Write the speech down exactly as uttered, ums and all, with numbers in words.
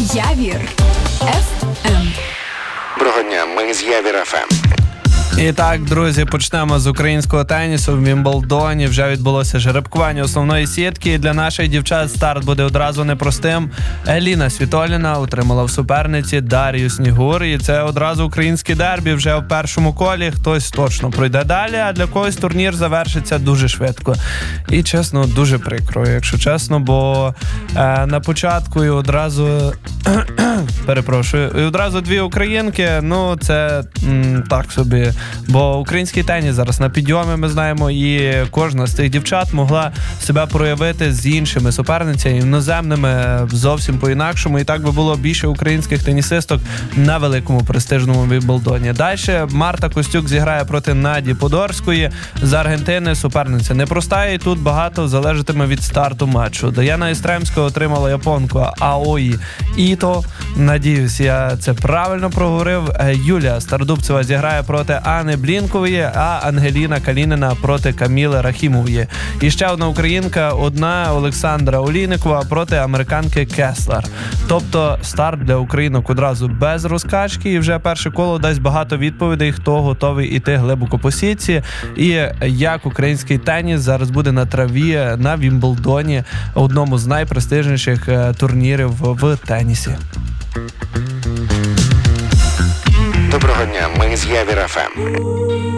Явір еф ем. Доброго дня, ми з Явір еф ем. І так, друзі, почнемо з українського тенісу. В Вімблдоні вже відбулося жеребкування основної сітки. Для наших дівчат старт буде одразу непростим. Еліна Світоліна отримала в суперниці Дар'ю Снігур. І це одразу українське дербі вже в першому колі. Хтось точно пройде далі, а для когось турнір завершиться дуже швидко. І, чесно, дуже прикро, якщо чесно, бо е, на початку і одразу... перепрошую, і одразу дві українки, ну це м, так собі. Бо український теніс зараз на підйомі, ми знаємо, і кожна з цих дівчат могла себе проявити з іншими суперницями, іноземними, зовсім по-інакшому. І так би було більше українських тенісисток на великому престижному Вімблдоні. Далі Марта Костюк зіграє проти Наді Подорської з Аргентини. Суперниця непроста, і тут багато залежатиме від старту матчу. Даяна Істремська отримала японку Аої Іто. Надіюсь, я це правильно проговорив. Юлія Стардубцева зіграє проти Ани Блінкової, а Ангеліна Калінина проти Каміли Рахімової. І ще одна українка, одна Олександра Олійникова проти американки Кеслер. Тобто старт для українок одразу без розкачки, і вже перше коло дасть багато відповідей, хто готовий іти глибоко по сітці, і як український теніс зараз буде на траві на Вімблдоні, одному з найпрестижніших турнірів в тенісі. Доброго дня, ми з Явір еф ем.